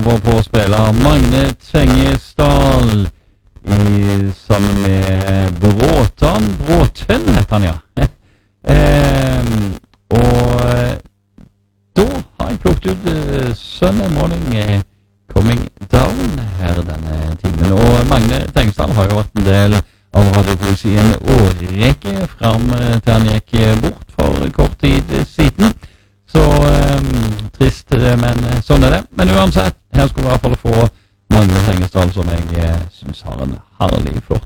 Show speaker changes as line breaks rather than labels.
over på å spille Magne Tengesdal sammen med Bråthen heter han, ja. Og da har jeg plukket ut Sunday Morning Coming Down her denne timen. Og Magne Tengesdal har jo vært en del av radiopoesien årrekke fram til han gikk bort for kort tid siden. Så trist, men sånn er det. Men uansett, her skulle vi i hvert fall få Magne Tengesdal, som jeg synes har en herlig flott